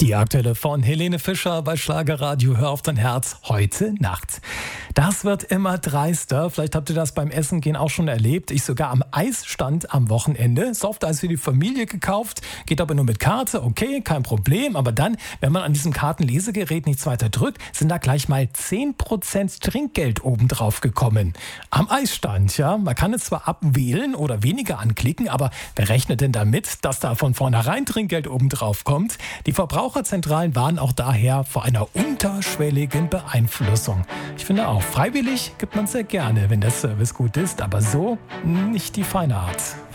Die aktuelle von Helene Fischer bei Schlagerradio Hör auf dein Herz heute Nacht. Das wird immer dreister. Vielleicht habt ihr das beim Essen gehen auch schon erlebt. Ich sogar am Eisstand am Wochenende. Softeis für die Familie gekauft. Geht aber nur mit Karte. Okay, kein Problem. Aber dann, wenn man an diesem Kartenlesegerät nichts weiter drückt, sind da gleich mal 10% Trinkgeld obendrauf gekommen. Am Eisstand, ja. Man kann es zwar abwählen oder weniger anklicken, aber wer rechnet denn damit, dass da von vornherein Trinkgeld obendrauf kommt? Die Verbraucherzentralen warnen auch daher vor einer unterschwelligen Beeinflussung. Ich finde auch, freiwillig gibt man sehr gerne, wenn der Service gut ist, aber so nicht die feine Art.